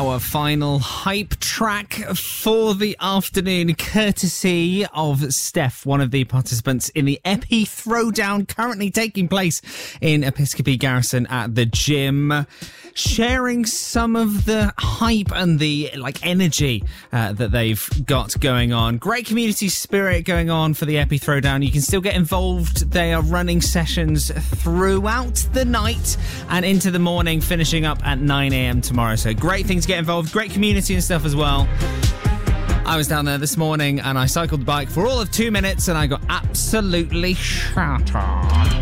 our final hype track for the afternoon, courtesy of Steph, one of the participants in the Epi Throwdown currently taking place in Episcopi Garrison at the gym, sharing some of the hype and the energy that they've got going on. Great community spirit going on for the Epi Throwdown. You can still get involved. They are running sessions throughout the night and into the morning, finishing up at 9 a.m. tomorrow. So great thing to get involved, great community and stuff as well. I was down there this morning and I cycled the bike for all of 2 minutes and I got absolutely shattered.